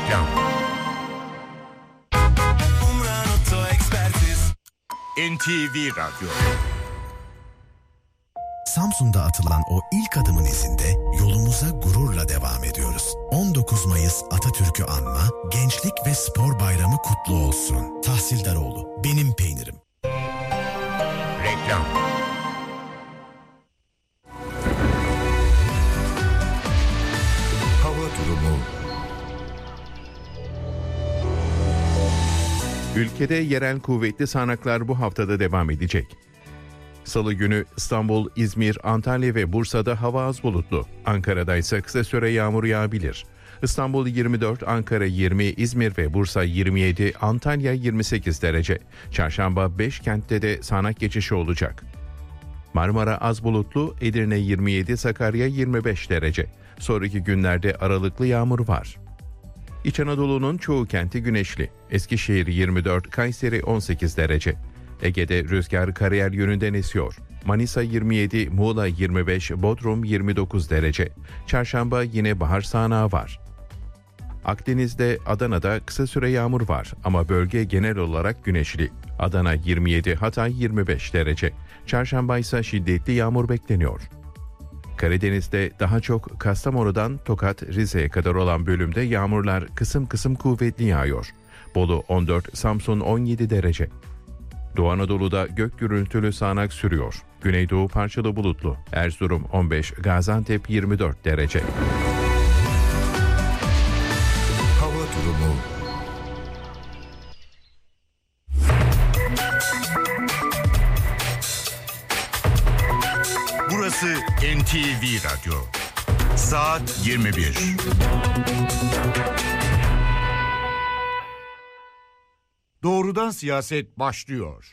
Reklam. NTV Radyo. Samsun'da atılan o ilk adımın izinde yolumuza gururla devam ediyoruz. 19 Mayıs Atatürk'ü anma, Gençlik ve Spor Bayramı kutlu olsun. Tahsildaroğlu, benim peynirim. Reklam. Hava durumu. Ülkede yerel kuvvetli sağanaklar bu haftada devam edecek. Salı günü İstanbul, İzmir, Antalya ve Bursa'da hava az bulutlu. Ankara'da ise kısa süre yağmur yağabilir. İstanbul 24, Ankara 20, İzmir ve Bursa 27, Antalya 28 derece. Çarşamba 5 kentte de sağanak geçişi olacak. Marmara az bulutlu, Edirne 27, Sakarya 25 derece. Sonraki günlerde aralıklı yağmur var. İç Anadolu'nun çoğu kenti güneşli. Eskişehir 24, Kayseri 18 derece. Ege'de rüzgar karayel yönünden esiyor. Manisa 27, Muğla 25, Bodrum 29 derece. Çarşamba yine bahar sağanağı var. Akdeniz'de, Adana'da kısa süre yağmur var ama bölge genel olarak güneşli. Adana 27, Hatay 25 derece. Çarşamba ise şiddetli yağmur bekleniyor. Karadeniz'de daha çok Kastamonu'dan Tokat, Rize'ye kadar olan bölümde yağmurlar kısım kısım kuvvetli yağıyor. Bolu 14, Samsun 17 derece. Doğu Anadolu'da gök gürültülü sağanak sürüyor. Güneydoğu parçalı bulutlu. Erzurum 15, Gaziantep 24 derece. Hava durumu. Burası NTV Radyo. Saat 21. Doğrudan siyaset başlıyor.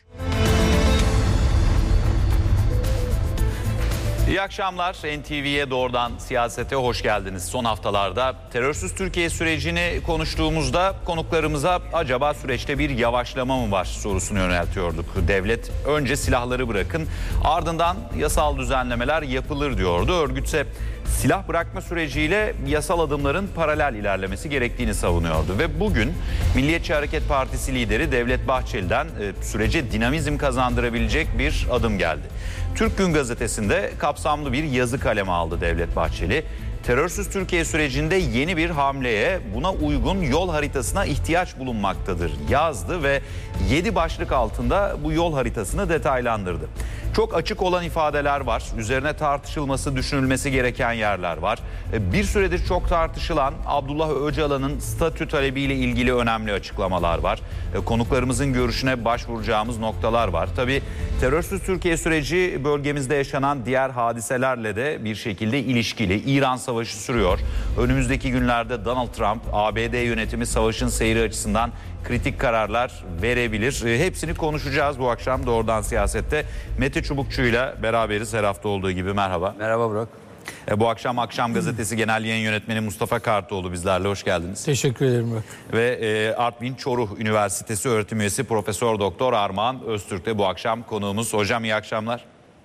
İyi akşamlar. NTV'ye doğrudan siyasete hoş geldiniz. Son haftalarda terörsüz Türkiye sürecini konuştuğumuzda konuklarımıza acaba süreçte bir yavaşlama mı var sorusunu yöneltiyorduk. Devlet önce silahları bırakın, ardından yasal düzenlemeler yapılır diyordu. Örgütse silah bırakma süreciyle yasal adımların paralel ilerlemesi gerektiğini savunuyordu. Ve bugün Milliyetçi Hareket Partisi lideri Devlet Bahçeli'den sürece dinamizm kazandırabilecek bir adım geldi. Türk Gün Gazetesi'nde kapsamlı bir yazı kaleme aldı Devlet Bahçeli. Terörsüz Türkiye sürecinde yeni bir hamleye, buna uygun yol haritasına ihtiyaç bulunmaktadır yazdı ve 7 başlık altında bu yol haritasını detaylandırdı. Çok açık olan ifadeler var. Üzerine tartışılması, düşünülmesi gereken yerler var. Bir süredir çok tartışılan Abdullah Öcalan'ın statü talebiyle ilgili önemli açıklamalar var. Konuklarımızın görüşüne başvuracağımız noktalar var. Tabii terörsüz Türkiye süreci bölgemizde yaşanan diğer hadiselerle de bir şekilde ilişkili. İran savaşı sürüyor. Önümüzdeki günlerde Donald Trump, ABD yönetimi savaşın seyri açısından kritik kararlar verebilir. Hepsini konuşacağız bu akşam doğrudan siyasette. Mete Çubukçu'yla beraberiz her hafta olduğu gibi. Merhaba. Merhaba Burak. Bu akşam Akşam Gazetesi Genel Yayın Yönetmeni Mustafa Kartoğlu bizlerle. Hoş geldiniz. Teşekkür ederim Burak. Ve Artvin Çoruh Üniversitesi öğretim üyesi Profesör Doktor Armağan Öztürk de bu akşam konuğumuz. Hocam iyi akşamlar.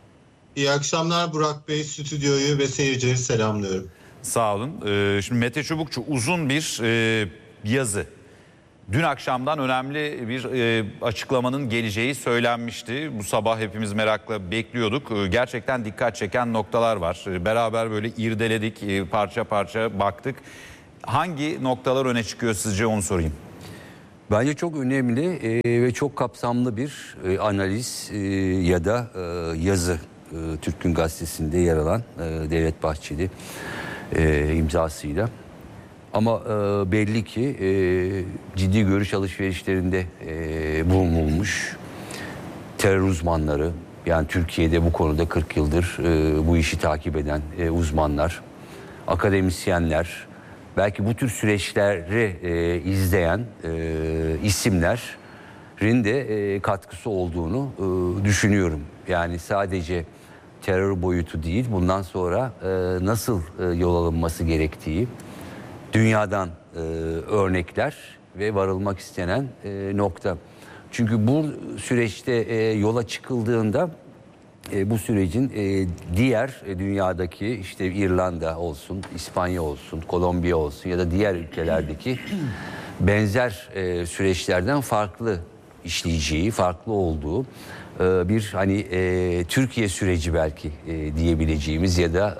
İyi akşamlar Burak Bey, stüdyoyu ve seyircileri selamlıyorum. Sağ olun. Şimdi Mete Çubukçu uzun bir yazı. Dün akşamdan önemli bir açıklamanın geleceği söylenmişti. Bu sabah hepimiz merakla bekliyorduk. Gerçekten dikkat çeken noktalar var. Beraber böyle irdeledik, parça parça baktık. Hangi noktalar öne çıkıyor sizce, onu sorayım. Bence çok önemli ve çok kapsamlı bir analiz ya da yazı. Türk Gün Gazetesi'nde yer alan Devlet Bahçeli imzasıyla. Ama belli ki ciddi görüş alışverişlerinde bulunulmuş terör uzmanları, yani Türkiye'de bu konuda 40 yıldır bu işi takip eden uzmanlar, akademisyenler, belki bu tür süreçleri izleyen isimlerin de katkısı olduğunu düşünüyorum. Yani sadece terör boyutu değil, bundan sonra nasıl yol alınması gerektiği, dünyadan örnekler ve varılmak istenen nokta. Çünkü bu süreçte yola çıkıldığında bu sürecin diğer dünyadaki işte İrlanda olsun, İspanya olsun, Kolombiya olsun ya da diğer ülkelerdeki benzer süreçlerden farklı işleyeceği, farklı olduğu bir hani Türkiye süreci belki diyebileceğimiz ya da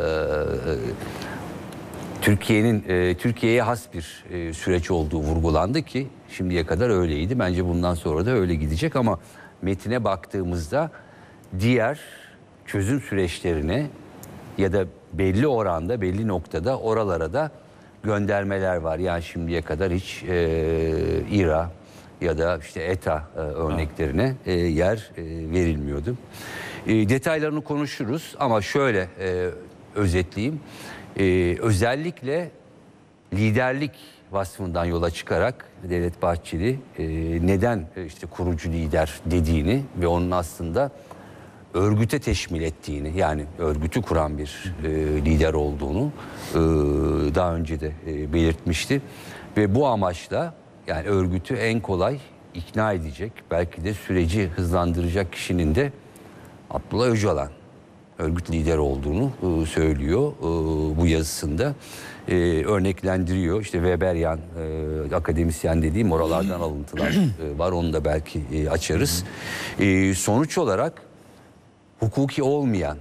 Türkiye'ye has bir süreç olduğu vurgulandı ki şimdiye kadar öyleydi. Bence bundan sonra da öyle gidecek ama metine baktığımızda diğer çözüm süreçlerine ya da belli oranda, belli noktada oralara da göndermeler var. Yani şimdiye kadar hiç İRA ya da işte ETA örneklerine yer verilmiyordu. Detaylarını konuşuruz ama şöyle özetleyeyim. Özellikle liderlik vasfından yola çıkarak Devlet Bahçeli neden işte kurucu lider dediğini ve onun aslında örgüte teşmil ettiğini, yani örgütü kuran bir lider olduğunu daha önce de belirtmişti. Ve bu amaçla yani örgütü en kolay ikna edecek, belki de süreci hızlandıracak kişinin de Abdullah Öcalan örgüt lideri olduğunu söylüyor bu yazısında. Örneklendiriyor. İşte Weberian akademisyen dediğim oralardan alıntılar var. Onu da belki açarız. Sonuç olarak hukuki olmayan,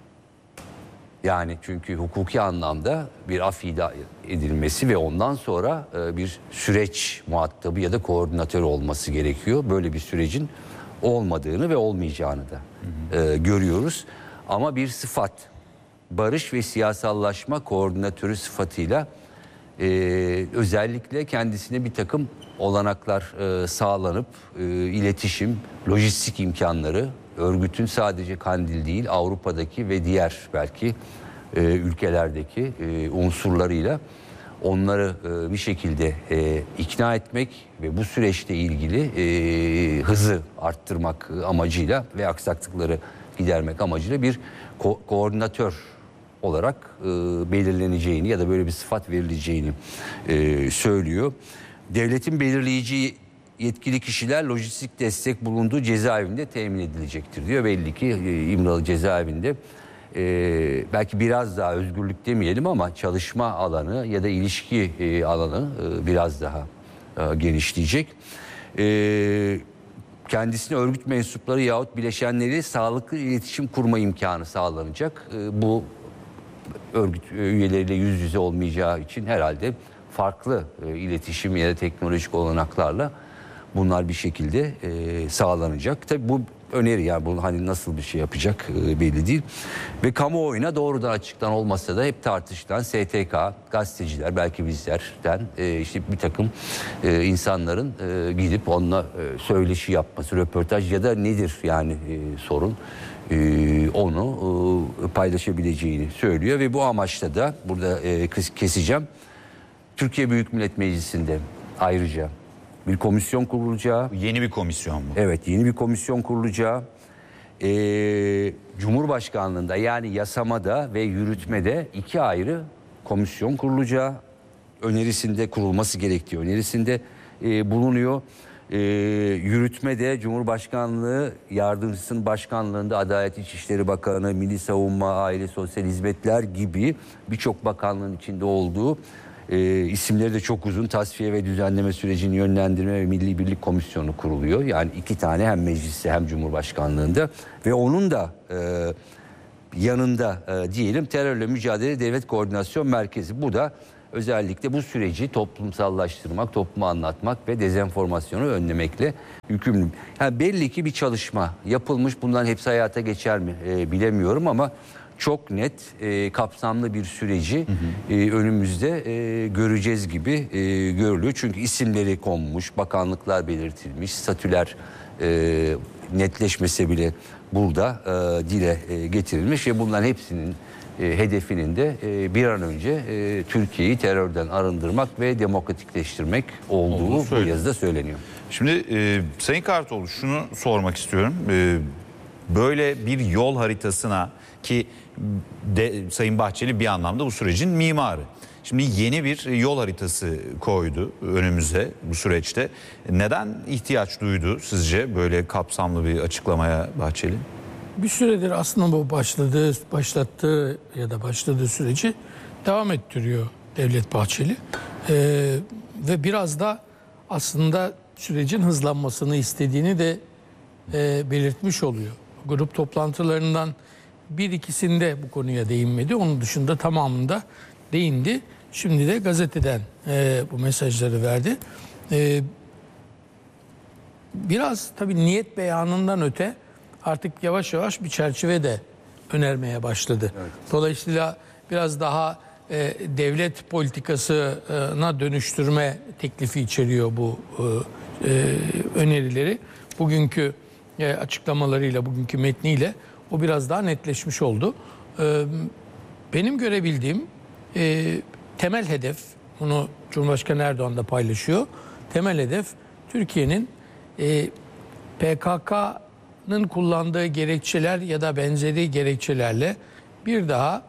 yani çünkü hukuki anlamda bir af iddia edilmesi ve ondan sonra bir süreç muhatabı ya da koordinatör olması gerekiyor. Böyle bir sürecin olmadığını ve olmayacağını da görüyoruz. Ama bir sıfat, barış ve siyasallaşma koordinatörü sıfatıyla özellikle kendisine bir takım olanaklar sağlanıp iletişim, lojistik imkanları örgütün sadece Kandil değil Avrupa'daki ve diğer belki ülkelerdeki unsurlarıyla onları bir şekilde ikna etmek ve bu süreçle ilgili hızı arttırmak amacıyla ve aksaklıkları gidermek amacıyla bir koordinatör olarak belirleneceğini ya da böyle bir sıfat verileceğini söylüyor. Devletin belirleyici yetkili kişiler lojistik destek bulunduğu cezaevinde temin edilecektir diyor. Belli ki İmralı cezaevinde belki biraz daha özgürlük demeyelim ama çalışma alanı ya da ilişki alanı biraz daha genişleyecek. Kendisine örgüt mensupları yahut bileşenleriyle sağlıklı iletişim kurma imkanı sağlanacak. Bu örgüt üyeleriyle yüz yüze olmayacağı için herhalde farklı iletişim ya da teknolojik olanaklarla bunlar bir şekilde sağlanacak. Tabii bu öneri, yani bunu hani nasıl bir şey yapacak belli değil. Ve kamuoyuna doğrudan açıklanan olmasa da hep tartışılan STK, gazeteciler, belki bizlerden işte bir takım insanların gidip onunla söyleşi yapması, röportaj ya da nedir yani sorun onu paylaşabileceğini söylüyor. Ve bu amaçla da burada keseceğim. Türkiye Büyük Millet Meclisi'nde ayrıca bir komisyon kurulacağı. Yeni bir komisyon mu? Evet, yeni bir komisyon kurulacağı. Cumhurbaşkanlığında yani yasamada ve yürütmede iki ayrı komisyon kurulacağı önerisinde, kurulması gerektiği önerisinde bulunuyor. Yürütmede Cumhurbaşkanlığı Yardımcısının başkanlığında Adalet İçişleri Bakanı, Milli Savunma, Aile Sosyal Hizmetler gibi birçok bakanlığın içinde olduğu isimleri de çok uzun tasfiye ve düzenleme sürecini yönlendirme ve Milli Birlik Komisyonu kuruluyor. Yani iki tane hem mecliste hem Cumhurbaşkanlığında ve onun da yanında diyelim Terörle Mücadele Devlet Koordinasyon Merkezi. Bu da özellikle bu süreci toplumsallaştırmak, topluma anlatmak ve dezenformasyonu önlemekle yükümlü. Yani belli ki bir çalışma yapılmış. Bunların hepsi hayata geçer mi bilemiyorum ama çok net, kapsamlı bir süreci önümüzde göreceğiz gibi görülüyor. Çünkü isimleri konmuş, bakanlıklar belirtilmiş, statüler netleşmese bile burada dile getirilmiş ve bunların hepsinin hedefinin de bir an önce Türkiye'yi terörden arındırmak ve demokratikleştirmek olduğu bu yazıda söyleniyor. Şimdi Sayın Kartoğlu, şunu sormak istiyorum. Böyle bir yol haritasına ki Sayın Bahçeli bir anlamda bu sürecin mimarı. Şimdi yeni bir yol haritası koydu önümüze bu süreçte. Neden ihtiyaç duydu sizce böyle kapsamlı bir açıklamaya Bahçeli? bir süredir aslında bu başladığı süreci devam ettiriyor Devlet Bahçeli. Ve biraz da aslında sürecin hızlanmasını istediğini de belirtmiş oluyor. Grup toplantılarından bir ikisinde bu konuya değinmedi. Onun dışında tamamında değindi. Şimdi de gazeteden bu mesajları verdi. Biraz tabii niyet beyanından öte artık yavaş yavaş bir çerçeve de önermeye başladı. Evet. Dolayısıyla biraz daha devlet politikasına dönüştürme teklifi içeriyor bu önerileri. Bugünkü açıklamalarıyla, bugünkü metniyle o biraz daha netleşmiş oldu. Benim görebildiğim temel hedef, bunu Cumhurbaşkanı Erdoğan da paylaşıyor. Temel hedef Türkiye'nin PKK'nın kullandığı gerekçeler ya da benzeri gerekçelerle bir daha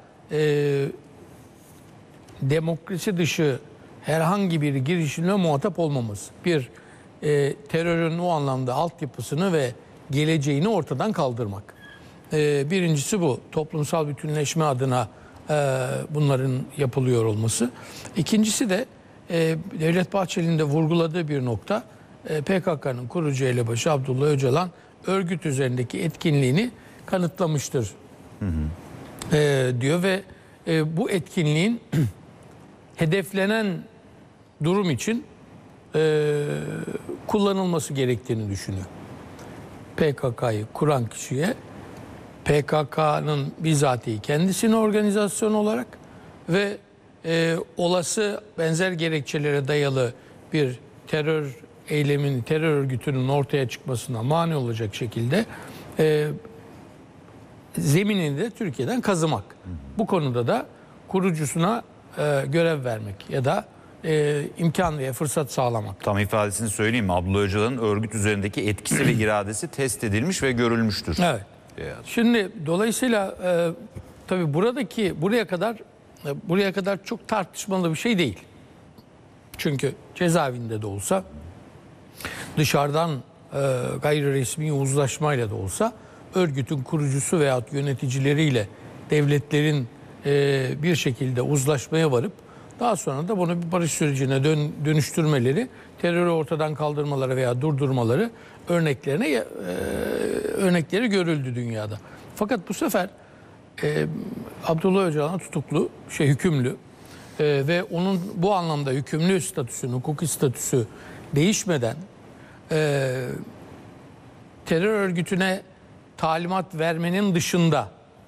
demokrasi dışı herhangi bir girişimle muhatap olmamız. Terörün o anlamda altyapısını ve geleceğini ortadan kaldırmak. Birincisi bu. Toplumsal bütünleşme adına bunların yapılıyor olması. İkincisi de Devlet Bahçeli'nin de vurguladığı bir nokta, PKK'nın kurucu elebaşı Abdullah Öcalan örgüt üzerindeki etkinliğini kanıtlamıştır diyor ve bu etkinliğin hedeflenen durum için kullanılması gerektiğini düşünüyor. PKK'yı kuran kişiye PKK'nın bizatihi kendisini organizasyon olarak ve olası benzer gerekçelere dayalı bir terör eyleminin, terör örgütünün ortaya çıkmasına mani olacak şekilde zeminini de Türkiye'den kazımak. Bu konuda da kurucusuna görev vermek ya da imkan ve fırsat sağlamak. Tam ifadesini söyleyeyim mi? Abdullah Öcalan'ın örgüt üzerindeki etkisi ve iradesi test edilmiş ve görülmüştür. Evet. Şimdi dolayısıyla tabii buraya kadar çok tartışmalı bir şey değil. Çünkü cezaevinde de olsa, dışarıdan gayri resmi uzlaşmayla da olsa örgütün kurucusu veyahut yöneticileriyle devletlerin bir şekilde uzlaşmaya varıp daha sonra da bunu bir barış sürecine dönüştürmeleri, terörü ortadan kaldırmaları veya durdurmaları örnekleri görüldü dünyada. Fakat bu sefer Abdullah Öcalan tutuklu, hükümlü ve onun bu anlamda hükümlü statüsü, hukuki statüsü değişmeden terör örgütüne talimat vermenin dışında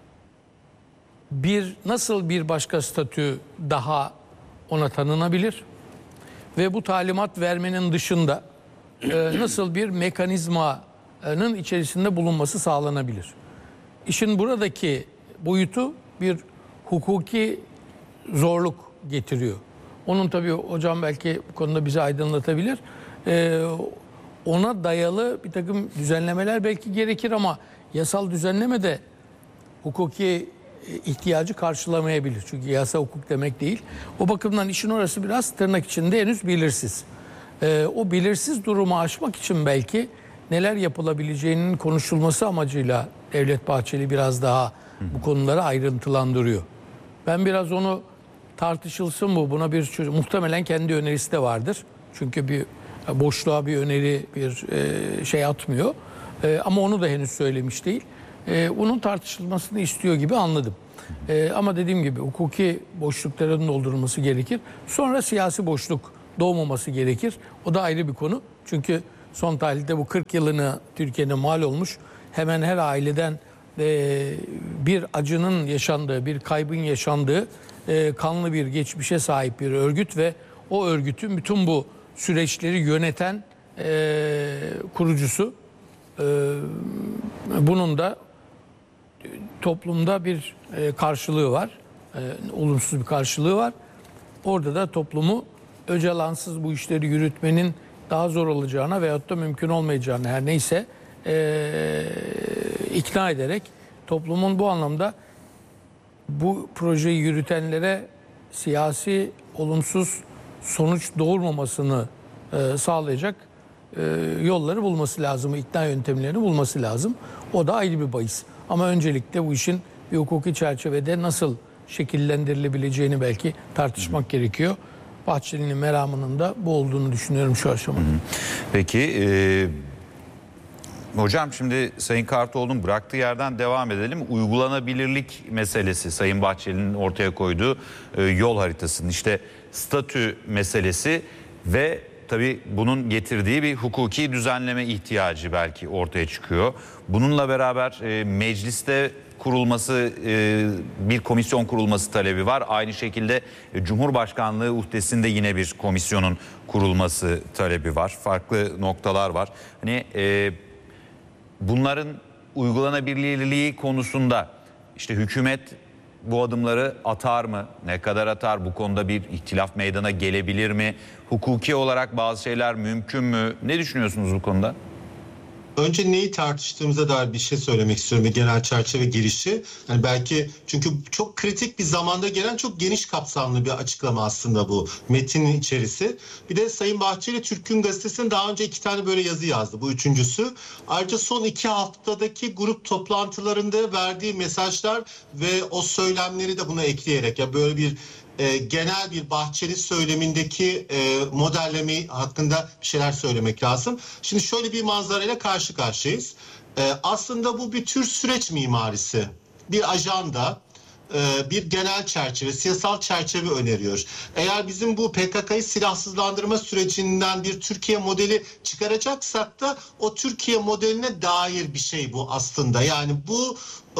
nasıl bir başka statü daha ona tanınabilir ve bu talimat vermenin dışında nasıl bir mekanizmanın içerisinde bulunması sağlanabilir? İşin buradaki boyutu bir hukuki zorluk getiriyor. Onun tabii hocam belki bu konuda bizi aydınlatabilir. Ona dayalı bir takım düzenlemeler belki gerekir ama yasal düzenleme de hukuki ihtiyacı karşılamayabilir. Çünkü yasa hukuk demek değil. O bakımdan işin orası biraz tırnak içinde henüz belirsiz. O belirsiz durumu aşmak için belki neler yapılabileceğinin konuşulması amacıyla Devlet Bahçeli biraz daha bu konuları ayrıntılandırıyor. Ben biraz onu tartışılsın bu. Buna muhtemelen kendi önerisi de vardır. Çünkü bir boşluğa bir öneri, bir şey atmıyor. Ama onu da henüz söylemiş değil. Bunun tartışılmasını istiyor gibi anladım. Ama dediğim gibi hukuki boşlukların doldurulması gerekir. Sonra siyasi boşluk doğmaması gerekir. O da ayrı bir konu. Çünkü son tarihte bu 40 yılını Türkiye'nin mal olmuş. Hemen her aileden bir acının yaşandığı, bir kaybın yaşandığı kanlı bir geçmişe sahip bir örgüt ve o örgütün bütün bu süreçleri yöneten kurucusu. Bunun da toplumda bir karşılığı var. Olumsuz bir karşılığı var. Orada da toplumu Öcalansız bu işleri yürütmenin daha zor olacağına veyahut da mümkün olmayacağına her neyse ikna ederek toplumun bu anlamda bu projeyi yürütenlere siyasi olumsuz sonuç doğurmamasını sağlayacak yolları bulması lazım, ikna yöntemlerini bulması lazım. O da ayrı bir bahis. Ama öncelikle bu işin bir hukuki çerçevede nasıl şekillendirilebileceğini belki tartışmak gerekiyor. Bahçeli'nin meramının da bu olduğunu düşünüyorum şu aşamada. Peki hocam, şimdi Sayın Kartoğlu'nun bıraktığı yerden devam edelim. Uygulanabilirlik meselesi, Sayın Bahçeli'nin ortaya koyduğu yol haritasının işte statü meselesi ve tabii bunun getirdiği bir hukuki düzenleme ihtiyacı belki ortaya çıkıyor. Bununla beraber mecliste kurulması, bir komisyon kurulması talebi var. Aynı şekilde Cumhurbaşkanlığı uhdesinde yine bir komisyonun kurulması talebi var. Farklı noktalar var. Hani bunların uygulanabilirliği konusunda işte hükümet bu adımları atar mı? Ne kadar atar? Bu konuda bir ihtilaf meydana gelebilir mi? Hukuki olarak bazı şeyler mümkün mü? Ne düşünüyorsunuz bu konuda? Önce neyi tartıştığımıza dair bir şey söylemek istiyorum ve genel çerçeve girişi. Yani belki çünkü çok kritik bir zamanda gelen çok geniş kapsamlı bir açıklama aslında bu metinin içerisi. Bir de Sayın Bahçeli Türk Gün Gazetesi'nin daha önce 2 tane böyle yazı yazdı. Bu 3.'sü. Ayrıca son 2 haftadaki grup toplantılarında verdiği mesajlar ve o söylemleri de buna ekleyerek ya böyle bir genel bir Bahçeli söylemindeki modelleme hakkında bir şeyler söylemek lazım. Şimdi şöyle bir manzarayla karşı karşıyayız. Aslında bu bir tür süreç mimarisi, bir ajanda, bir genel çerçeve, siyasal çerçeve öneriyor. Eğer bizim bu PKK'yı silahsızlandırma sürecinden bir Türkiye modeli çıkaracaksak da o Türkiye modeline dair bir şey bu aslında. Yani bu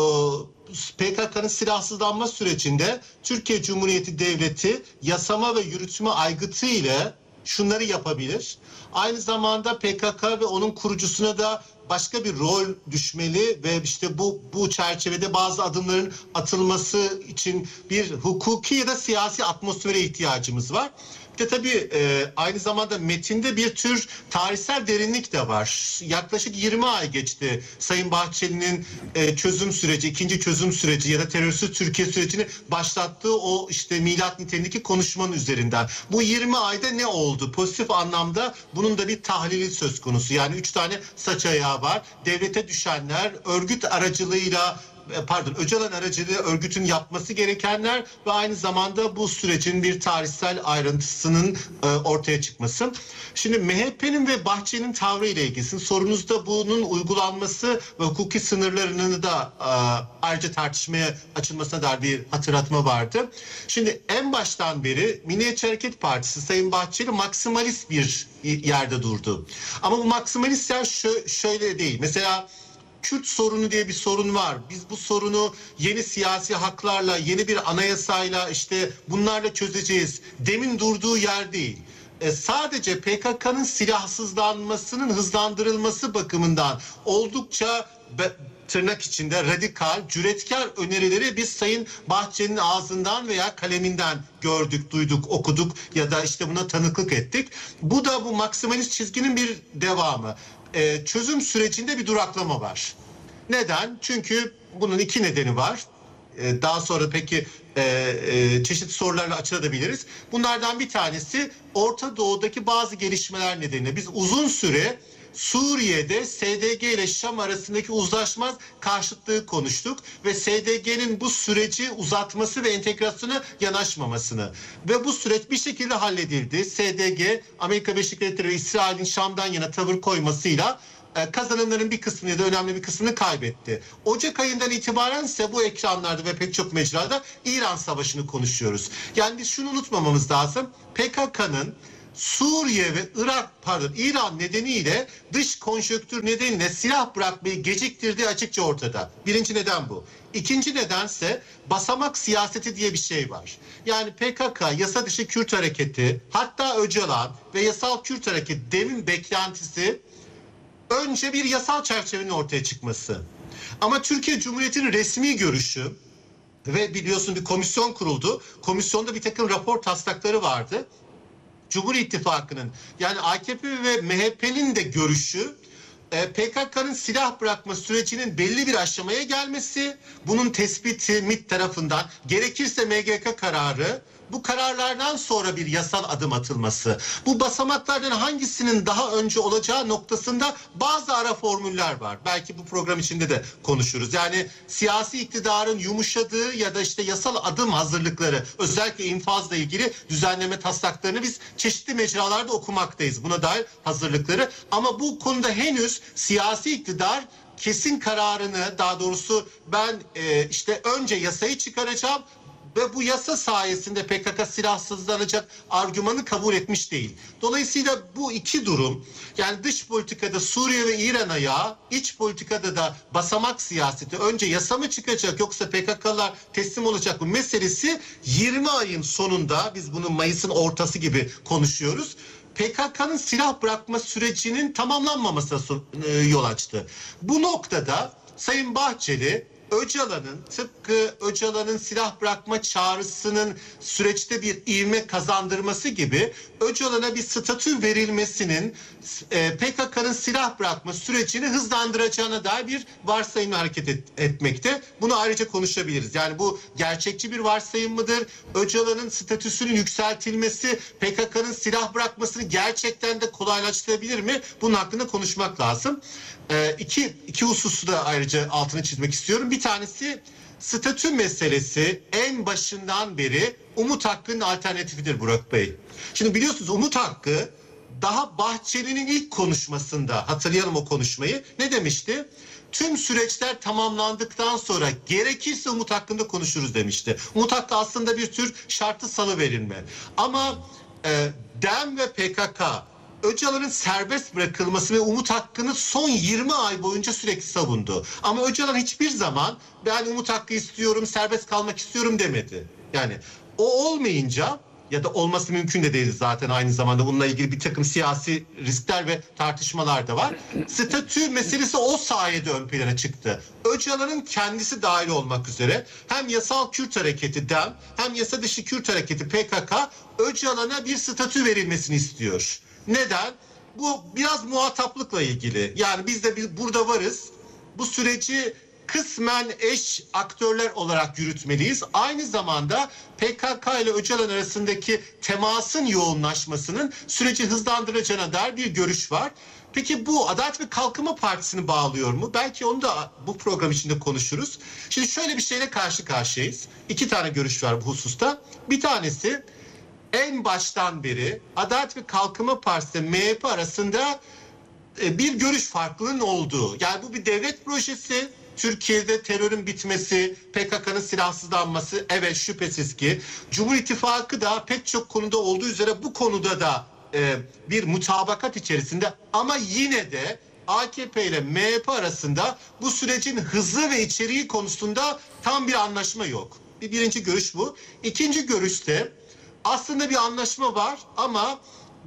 PKK'nın silahsızlanma sürecinde Türkiye Cumhuriyeti Devleti yasama ve yürütme aygıtı ile şunları yapabilir. Aynı zamanda PKK ve onun kurucusuna da başka bir rol düşmeli ve işte bu çerçevede bazı adımların atılması için bir hukuki ya da siyasi atmosfere ihtiyacımız var. Bir de tabii aynı zamanda metinde bir tür tarihsel derinlik de var. Yaklaşık 20 ay geçti Sayın Bahçeli'nin çözüm süreci, ikinci çözüm süreci ya da terörsüz Türkiye sürecini başlattığı o işte milat niteliğindeki konuşmanın üzerinden. Bu 20 ayda ne oldu? Pozitif anlamda bunun da bir tahlili söz konusu. Yani 3 tane saç ayağı var. Devlete düşenler, örgüt aracılığıyla Öcalan aracılığıyla örgütün yapması gerekenler ve aynı zamanda bu sürecin bir tarihsel ayrıntısının ortaya çıkması. Şimdi MHP'nin ve Bahçeli'nin tavrı ile ilgili sorunuzda bunun uygulanması ve hukuki sınırlarını da ayrıca tartışmaya açılmasına dair bir hatırlatma vardı. Şimdi en baştan beri Milliyetçi Hareket Partisi Sayın Bahçeli maksimalist bir yerde durdu. Ama bu maksimalist yer şöyle değil. Mesela Kürt sorunu diye bir sorun var. Biz bu sorunu yeni siyasi haklarla, yeni bir anayasayla işte bunlarla çözeceğiz. Demin durduğu yer değil. Sadece PKK'nın silahsızlanmasının hızlandırılması bakımından oldukça tırnak içinde radikal, cüretkar önerileri biz Sayın Bahçeli'nin ağzından veya kaleminden gördük, duyduk, okuduk ya da işte buna tanıklık ettik. Bu da bu maksimalist çizginin bir devamı. Çözüm sürecinde bir duraklama var. Neden? Çünkü bunun 2 nedeni var. Daha sonra peki çeşitli sorularla açılabiliriz. Bunlardan bir tanesi Orta Doğu'daki bazı gelişmeler nedeniyle biz uzun süre Suriye'de SDG ile Şam arasındaki uzlaşmaz karşıtlığı konuştuk ve SDG'nin bu süreci uzatması ve entegrasyona yanaşmamasını ve bu süreç bir şekilde halledildi. SDG, Amerika Birleşik Devletleri ve İsrail'in Şam'dan yana tavır koymasıyla kazanımların bir kısmını ya da önemli bir kısmını kaybetti. Ocak ayından itibaren ise bu ekranlarda ve pek çok mecrada İran Savaşı'nı konuşuyoruz. Yani biz şunu unutmamamız lazım. PKK'nın Suriye ve İran nedeniyle dış konjonktür nedeniyle silah bırakmayı geciktirdiği açıkça ortada. Birinci neden bu. İkinci nedense basamak siyaseti diye bir şey var. Yani PKK, yasa dışı Kürt hareketi, hatta Öcalan ve yasal Kürt hareketi demin beklentisi önce bir yasal çerçevenin ortaya çıkması. Ama Türkiye Cumhuriyeti'nin resmi görüşü ve biliyorsun bir komisyon kuruldu. Komisyonda bir takım rapor taslakları vardı. Cumhur İttifakı'nın yani AKP ve MHP'nin de görüşü PKK'nın silah bırakma sürecinin belli bir aşamaya gelmesi, bunun tespiti MİT tarafından gerekirse MGK kararı bu kararlardan sonra bir yasal adım atılması. Bu basamaklardan hangisinin daha önce olacağı noktasında bazı ara formüller var. Belki bu program içinde de konuşuruz. Yani siyasi iktidarın yumuşadığı ya da işte yasal adım hazırlıkları, özellikle infazla ilgili düzenleme taslaklarını biz çeşitli mecralarda okumaktayız. Buna dair hazırlıkları. Ama bu konuda henüz siyasi iktidar kesin kararını, daha doğrusu ben işte önce yasayı çıkaracağım ve bu yasa sayesinde PKK silahsızlanacak argümanı kabul etmiş değil. Dolayısıyla bu iki durum, yani dış politikada Suriye ve İran ayağı, iç politikada da basamak siyaseti, önce yasa mı çıkacak yoksa PKK'lar teslim olacak mı meselesi 20 ayın sonunda, biz bunu Mayıs'ın ortası gibi konuşuyoruz, PKK'nın silah bırakma sürecinin tamamlanmamasına yol açtı. Bu noktada Sayın Bahçeli, Öcalan'ın, tıpkı Öcalan'ın silah bırakma çağrısının süreçte bir ivme kazandırması gibi, Öcalan'a bir statü verilmesinin PKK'nın silah bırakma sürecini hızlandıracağına dair bir varsayımla hareket etmekte. Bunu ayrıca konuşabiliriz. Yani bu gerçekçi bir varsayım mıdır? Öcalan'ın statüsünün yükseltilmesi PKK'nın silah bırakmasını gerçekten de kolaylaştırabilir mi? Bunun hakkında konuşmak lazım. İki hususu da ayrıca altını çizmek istiyorum. Bir tanesi, statü meselesi en başından beri Umut Hakkı'nın alternatifidir Burak Bey. Şimdi biliyorsunuz Umut Hakkı daha Bahçeli'nin ilk konuşmasında, hatırlayalım o konuşmayı, ne demişti? Tüm süreçler tamamlandıktan sonra gerekirse Umut Hakkı'nda konuşuruz demişti. Umut Hakkı aslında bir tür şartlı salıverilme. Ama DEM ve PKK Öcalan'ın serbest bırakılması ve Umut Hakkı'nı son 20 ay boyunca sürekli savundu. Ama Öcalan hiçbir zaman ben Umut Hakkı istiyorum, serbest kalmak istiyorum demedi. Yani o olmayınca, ya da olması mümkün de değil zaten, aynı zamanda bununla ilgili bir takım siyasi riskler ve tartışmalar da var. Statü meselesi o sayede ön plana çıktı. Öcalan'ın kendisi dahil olmak üzere hem yasal Kürt hareketi DEM hem yasa dışı Kürt hareketi PKK Öcalan'a bir statü verilmesini istiyor. Neden? Bu biraz muhataplıkla ilgili. Yani biz de burada varız. Bu süreci kısmen eş aktörler olarak yürütmeliyiz. Aynı zamanda PKK ile Öcalan arasındaki temasın yoğunlaşmasının süreci hızlandıracağına dair bir görüş var. Peki bu Adalet ve Kalkınma Partisi'ni bağlıyor mu? Belki onu da bu program içinde konuşuruz. Şimdi şöyle bir şeyle karşı karşıyayız. 2 tane görüş var bu hususta. Bir tanesi, en baştan beri Adalet ve Kalkınma Partisi ile MHP arasında bir görüş farklılığının olduğu. Yani bu bir devlet projesi. Türkiye'de terörün bitmesi, PKK'nın silahsızlanması, evet şüphesiz ki. Cumhur İttifakı da pek çok konuda olduğu üzere bu konuda da bir mutabakat içerisinde, ama yine de AKP ile MHP arasında bu sürecin hızı ve içeriği konusunda tam bir anlaşma yok. Birinci görüş bu. İkinci görüşte aslında bir anlaşma var ama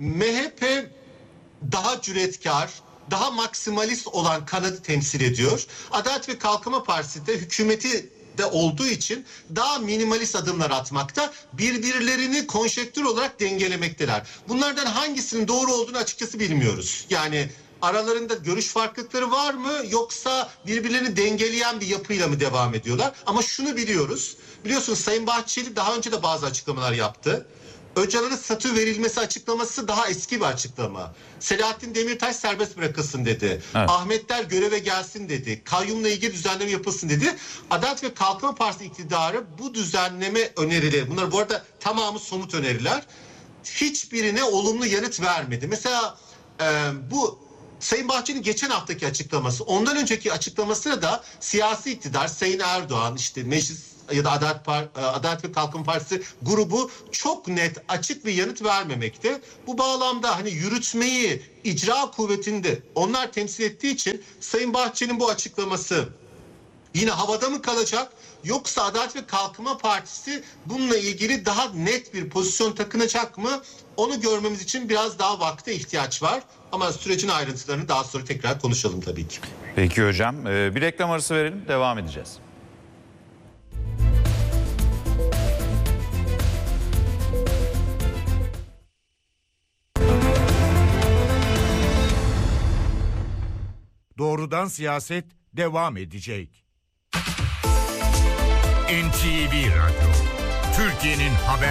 MHP daha cüretkar, daha maksimalist olan kanadı temsil ediyor. Adalet ve Kalkınma Partisi de hükümeti de olduğu için daha minimalist adımlar atmakta, birbirlerini konjektür olarak dengelemekteler. Bunlardan hangisinin doğru olduğunu açıkçası bilmiyoruz. Yani aralarında görüş farklılıkları var mı, yoksa birbirlerini dengeleyen bir yapıyla mı devam ediyorlar? Ama şunu biliyoruz. Biliyorsunuz Sayın Bahçeli daha önce de bazı açıklamalar yaptı. Öcalan'a statü verilmesi açıklaması daha eski bir açıklama. Selahattin Demirtaş serbest bırakılsın dedi. Evet. Ahmetler göreve gelsin dedi. Kayyumla ilgili düzenleme yapılsın dedi. Adalet ve Kalkınma Partisi iktidarı bu düzenleme önerileri, bunlar bu arada tamamı somut öneriler, hiçbirine olumlu yanıt vermedi. Mesela bu Sayın Bahçeli'nin geçen haftaki açıklaması, ondan önceki açıklamasına da siyasi iktidar, Sayın Erdoğan, işte meclis ya da Adalet ve Kalkınma Partisi grubu çok net, açık bir yanıt vermemekte. Bu bağlamda hani yürütmeyi, icra kuvvetini de onlar temsil ettiği için Sayın Bahçeli'nin bu açıklaması yine havada mı kalacak? Yoksa Adalet ve Kalkınma Partisi bununla ilgili daha net bir pozisyon takınacak mı? Onu görmemiz için biraz daha vakte ihtiyaç var. Ama sürecin ayrıntılarını daha sonra tekrar konuşalım tabii ki. Peki hocam, bir reklam arası verelim, devam edeceğiz. Doğrudan Siyaset devam edecek. NTV Radyo, Türkiye'nin haber